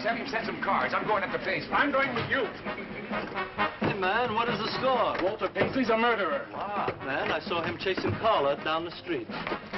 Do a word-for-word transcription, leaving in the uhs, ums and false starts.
have him set some cards. I'm going up the basement. I'm going with you. Hey, man, what is the score? Walter Paisley's a murderer. Ah, man, I saw him chasing Carla down the street.